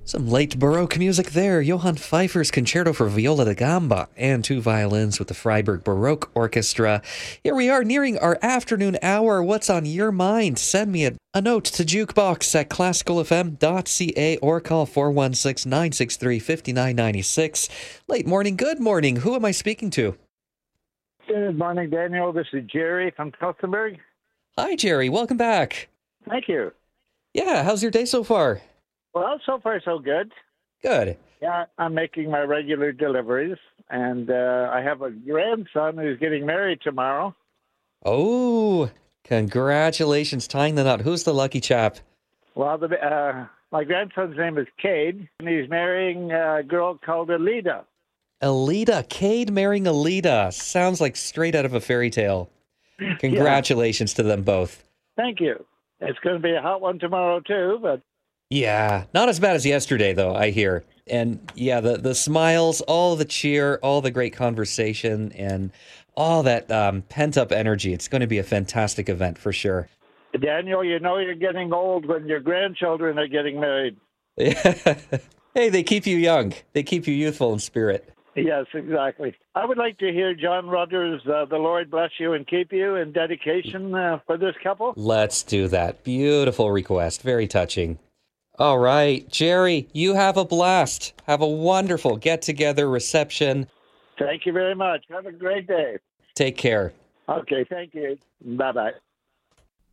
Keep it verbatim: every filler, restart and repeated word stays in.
Some late Baroque music there. Johann Pfeiffer's Concerto for Viola da Gamba and two violins with the Freiburg Baroque Orchestra. Here we are nearing our afternoon hour. What's on your mind? Send me a, a note to jukebox at classical f m dot c a or call four one six, nine six three, five nine nine six. Late morning, good morning. Who am I speaking to? Good morning, Daniel. This is Jerry from Teutoburg. Hi, Jerry. Welcome back. Thank you. Yeah, how's your day so far? Well, so far so good. Good. Yeah, I'm making my regular deliveries, and uh, I have a grandson who's getting married tomorrow. Oh, congratulations tying the knot. Who's the lucky chap? Well, the, uh, my grandson's name is Cade, and he's marrying a girl called Alida. Alida. Cade marrying Alida. Sounds like straight out of a fairy tale. Congratulations yeah. to them both. Thank you. It's going to be a hot one tomorrow, too, but... Yeah, not as bad as yesterday, though, I hear. And yeah, the, the smiles, all the cheer, all the great conversation, and all that um, pent-up energy. It's going to be a fantastic event for sure. Daniel, you know you're getting old when your grandchildren are getting married. Hey, they keep you young. They keep you youthful in spirit. Yes, exactly. I would like to hear John Rogers' uh, The Lord Bless You and Keep You in dedication uh, for this couple. Let's do that. Beautiful request. Very touching. All right, Jerry, you have a blast. Have a wonderful get-together reception. Thank you very much. Have a great day. Take care. Okay, thank you. Bye-bye.